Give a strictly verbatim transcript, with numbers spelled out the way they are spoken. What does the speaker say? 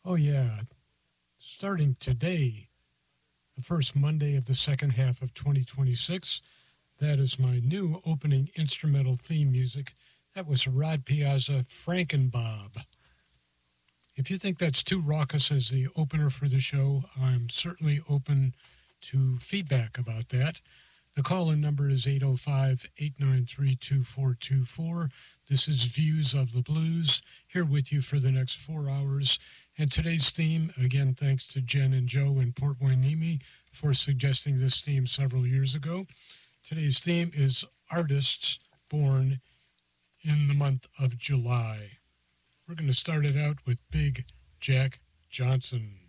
Oh, yeah. Starting today, the first Monday of the second half of twenty twenty-six, that is my new opening instrumental theme music. That was Rod Piazza, Frankenbob. If you think that's too raucous as the opener for the show, I'm certainly open to feedback about that. The call-in number is eight oh five, eight nine three, two four two four. This is Views of the Blues, here with you for the next four hours. And today's theme, again, thanks to Jen and Joe in Port Hueneme for suggesting this theme several years ago. Today's theme is artists born in the month of July. We're going to start it out with Big Jack Johnson.